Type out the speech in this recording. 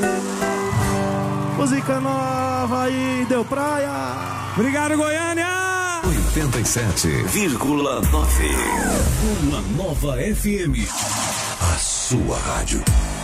Música nova aí, deu praia. Obrigado, Goiânia. 87,9. Uma nova FM. A sua rádio.